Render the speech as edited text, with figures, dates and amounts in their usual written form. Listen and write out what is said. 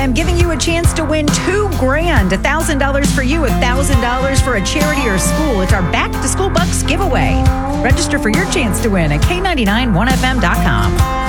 1FM, giving you a chance to win $2,000, $1,000 for you, $1,000 for a charity or school. It's our Back to School Bucks giveaway. Register for your chance to win at K991FM.com.